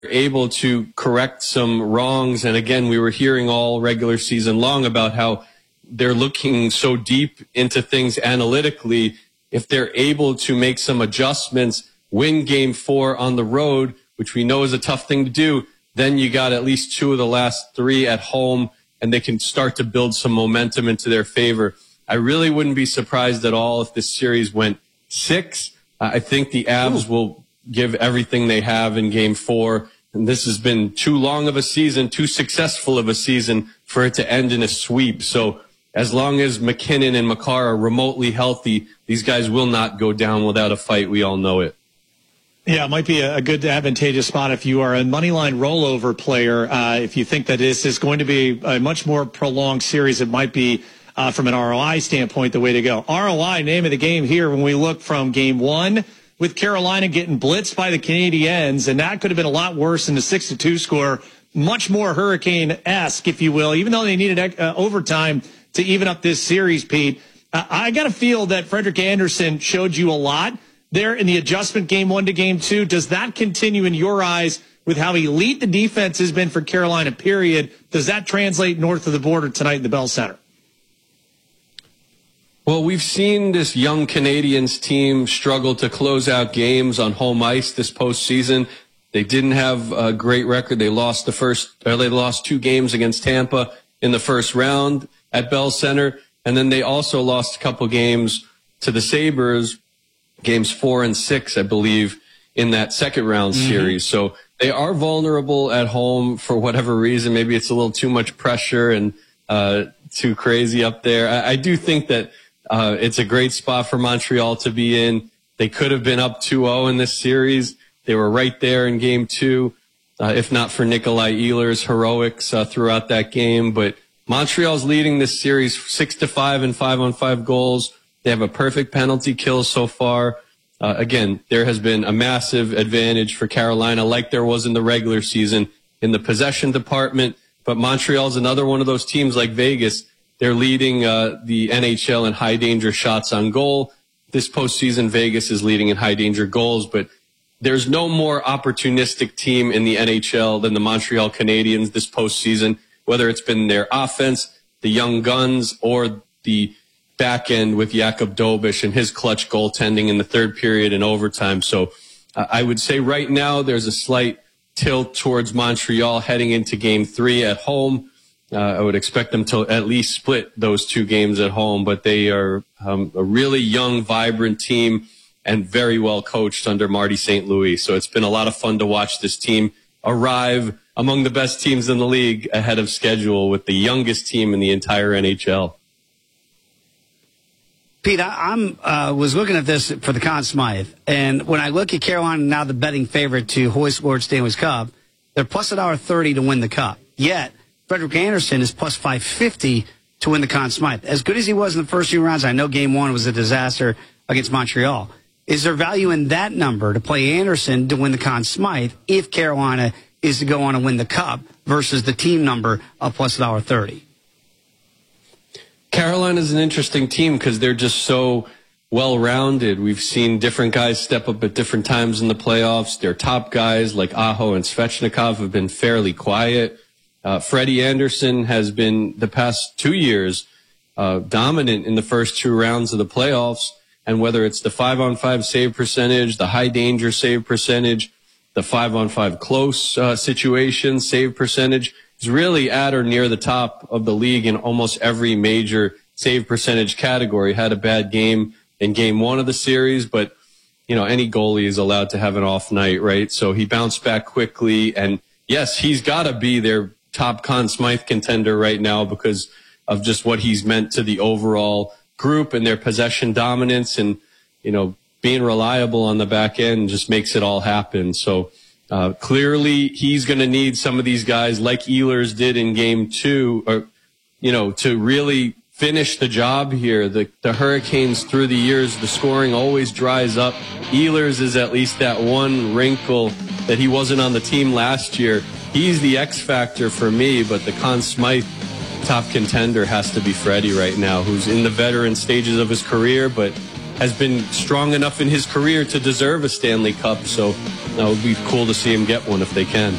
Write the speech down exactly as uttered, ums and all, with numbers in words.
able to correct some wrongs. And again, we were hearing all regular season long about how they're looking so deep into things analytically. If they're able to make some adjustments, win game four on the road, which we know is a tough thing to do, then you got at least two of the last three at home, and they can start to build some momentum into their favor. I really wouldn't be surprised at all if this series went six. I think the Avs Ooh. will give everything they have in game four. And this has been too long of a season, too successful of a season for it to end in a sweep. So as long as McKinnon and Makar are remotely healthy, these guys will not go down without a fight. We all know it. Yeah, it might be a good advantageous spot if you are a moneyline rollover player. Uh, if you think that this is going to be a much more prolonged series, it might be, uh, from an R O I standpoint, the way to go. R O I, name of the game here when we look from game one with Carolina getting blitzed by the Canadiens, and that could have been a lot worse than the six to two score. Much more Hurricane-esque, if you will, even though they needed uh, overtime to even up this series, Pete. Uh, I got to feel that Frederik Andersen showed you a lot there in the adjustment game one to game two. Does that continue in your eyes with how elite the defense has been for Carolina, period? Does that translate north of the border tonight in the Bell Center? Well, we've seen this young Canadiens team struggle to close out games on home ice this postseason. They didn't have a great record. They lost the first, or they lost two games against Tampa in the first round at Bell Center. And then they also lost a couple games to the Sabres, games four and six, I believe, in that second round mm-hmm. series. So they are vulnerable at home for whatever reason. Maybe it's a little too much pressure and uh, too crazy up there. I, I do think that uh, it's a great spot for Montreal to be in. They could have been up two oh in this series. They were right there in game two, uh, if not for Nikolai Ehlers' heroics uh, throughout that game. But Montreal's leading this series six to five and five on five goals. They have a perfect penalty kill so far. Uh, again, there has been a massive advantage for Carolina, like there was in the regular season in the possession department. But Montreal's another one of those teams like Vegas. They're leading uh, the N H L in high danger shots on goal. This postseason, Vegas is leading in high danger goals, but there's no more opportunistic team in the N H L than the Montreal Canadiens this postseason, whether it's been their offense, the young guns, or the back end with Jakub Dobeš and his clutch goaltending in the third period and overtime. So uh, I would say right now there's a slight tilt towards Montreal heading into game three at home. Uh, I would expect them to at least split those two games at home, but they are um, a really young, vibrant team and very well coached under Marty Saint Louis. So it's been a lot of fun to watch this team arrive among the best teams in the league ahead of schedule with the youngest team in the entire N H L. Pete, I I'm, uh, was looking at this for the Conn Smythe, and when I look at Carolina now, the betting favorite to hoist Lord Stanley's Cup, they're plus one dollar thirty to win the Cup. Yet, Frederik Andersen is plus five fifty to win the Conn Smythe. As good as he was in the first few rounds, I know game one was a disaster against Montreal. Is there value in that number to play Andersen to win the Conn Smythe if Carolina is to go on and win the Cup versus the team number of plus one dollar thirty? Carolina's an interesting team because they're just so well-rounded. We've seen different guys step up at different times in the playoffs. Their top guys like Aho and Svechnikov have been fairly quiet. Uh, Freddie Andersen has been, the past two years, uh, dominant in the first two rounds of the playoffs. And whether it's the five-on-five save percentage, the high-danger save percentage, the five-on-five close uh, situation save percentage, is really at or near the top of the league in almost every major save percentage category. Had a bad game in game one of the series, but, you know, any goalie is allowed to have an off night, right? So he bounced back quickly. And, yes, he's got to be their top Conn Smythe contender right now because of just what he's meant to the overall group and their possession dominance and, you know, being reliable on the back end just makes it all happen. So, Uh, clearly, he's going to need some of these guys like Ehlers did in game two, or, you know, to really finish the job here. The, the Hurricanes, through the years, the scoring always dries up. Ehlers is at least that one wrinkle that he wasn't on the team last year. He's the X factor for me, but the Conn Smythe top contender has to be Freddie right now, who's in the veteran stages of his career, but has been strong enough in his career to deserve a Stanley Cup. So That would be cool to see him get one if they can.